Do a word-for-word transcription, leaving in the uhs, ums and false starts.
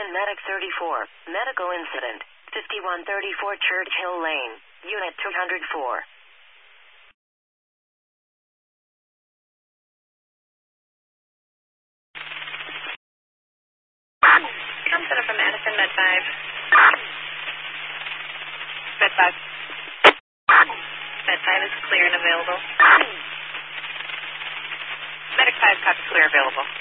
Medic thirty-four, medical incident, fifty-one thirty-four Churchill Lane, Unit two hundred four. Center from Madison, Med five. Med five. Med five is clear and available. Medic five, copy, clear, available.